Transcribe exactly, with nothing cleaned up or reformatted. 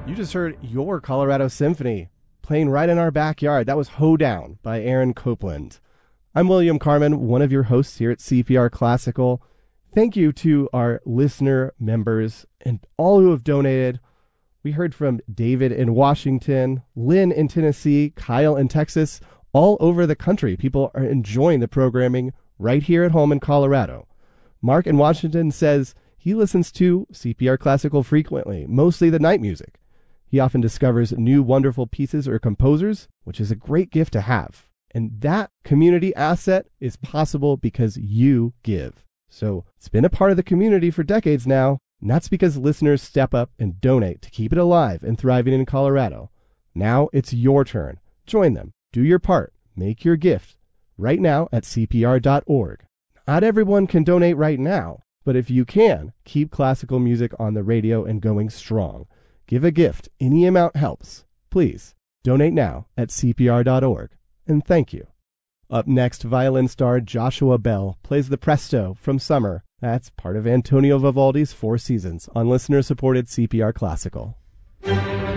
You just heard Your Colorado Symphony, playing right in our backyard. That was Hoedown by Aaron Copeland. I'm William Carmen, one of your hosts here at C P R Classical. Thank you to our listener members and all who have donated. We heard from David in Washington, Lynn in Tennessee, Kyle in Texas, all over the country. People are enjoying the programming right here at home in Colorado. Mark in Washington says he listens to C P R Classical frequently, mostly the night music. He often discovers new wonderful pieces or composers, which is a great gift to have. And that community asset is possible because you give. So it's been a part of the community for decades now, and that's because listeners step up and donate to keep it alive and thriving in Colorado. Now it's your turn. Join them. Do your part. Make your gift right now at C P R dot org. Not everyone can donate right now, but if you can, keep classical music on the radio and going strong. Give a gift. Any amount helps. Please donate now at C P R dot org. And thank you. Up next, violin star Joshua Bell plays the Presto from Summer. That's part of Antonio Vivaldi's Four Seasons on listener-supported C P R Classical.